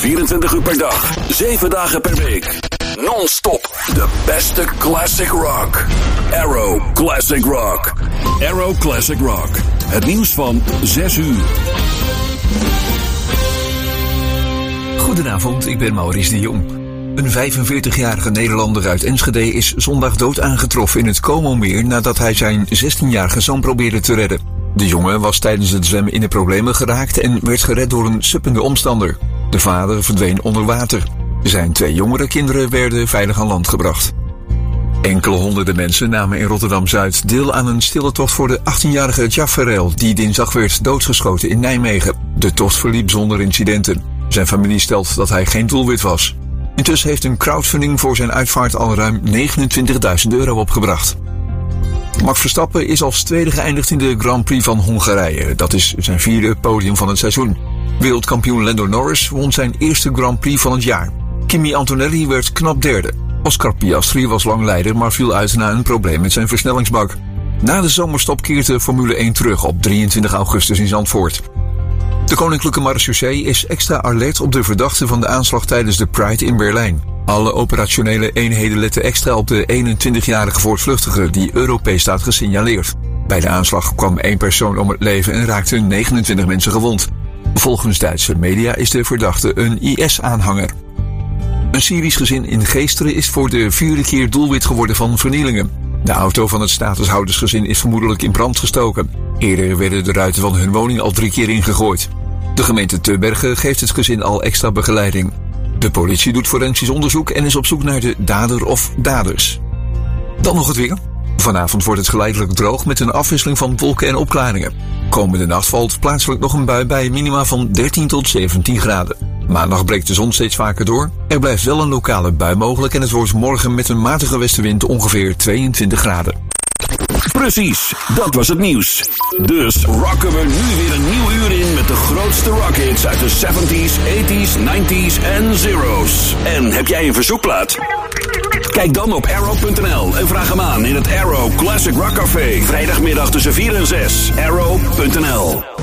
24 uur per dag, 7 dagen per week. Non-stop, de beste classic rock. Arrow Classic Rock. Arrow Classic Rock. Het nieuws van 6 uur. Goedenavond, ik ben Maurice de Jong. Een 45-jarige Nederlander uit Enschede is zondag dood aangetroffen in het Como-meer nadat hij zijn 16-jarige zoon probeerde te redden. De jongen was tijdens het zwemmen in de problemen geraakt en werd gered door een suppende omstander. De vader verdween onder water. Zijn 2 jongere kinderen werden veilig aan land gebracht. Enkele honderden mensen namen in Rotterdam-Zuid deel aan een stille tocht voor de 18-jarige Jaffarel, die dinsdag werd doodgeschoten in Nijmegen. De tocht verliep zonder incidenten. Zijn familie stelt dat hij geen doelwit was. Intussen heeft een crowdfunding voor zijn uitvaart al ruim €29.000 opgebracht. Max Verstappen is als tweede geëindigd in de Grand Prix van Hongarije. Dat is zijn 4e podium van het seizoen. Wereldkampioen Lando Norris won zijn eerste Grand Prix van het jaar. Kimi Antonelli werd knap derde. Oscar Piastri was lang leider, maar viel uit na een probleem met zijn versnellingsbak. Na de zomerstop keert de Formule 1 terug op 23 augustus in Zandvoort. De Koninklijke Marechaussee is extra alert op de verdachte van de aanslag tijdens de Pride in Berlijn. Alle operationele eenheden letten extra op de 21-jarige voortvluchtige die Europees staat gesignaleerd. Bij de aanslag kwam 1 persoon om het leven en raakten 29 mensen gewond. Volgens Duitse media is de verdachte een IS-aanhanger. Een Syrisch gezin in Geesteren is voor de 4e keer doelwit geworden van vernielingen. De auto van het statushoudersgezin is vermoedelijk in brand gestoken. Eerder werden de ruiten van hun woning al 3 keer ingegooid. De gemeente Teubergen geeft het gezin al extra begeleiding. De politie doet forensisch onderzoek en is op zoek naar de dader of daders. Dan nog het weer. Vanavond wordt het geleidelijk droog met een afwisseling van wolken en opklaringen. Komende nacht valt plaatselijk nog een bui bij minima van 13 tot 17 graden. Maandag breekt de zon steeds vaker door. Er blijft wel een lokale bui mogelijk en het wordt morgen met een matige westenwind ongeveer 22 graden. Precies, dat was het nieuws. Dus rocken we nu weer een nieuw uur in met de grootste rockhits uit de 70s, 80s, 90s en zeros. En heb jij een verzoekplaat? Kijk dan op arrow.nl en vraag hem aan in het Arrow Classic Rock Café. Vrijdagmiddag tussen 4 en 6. Arrow.nl.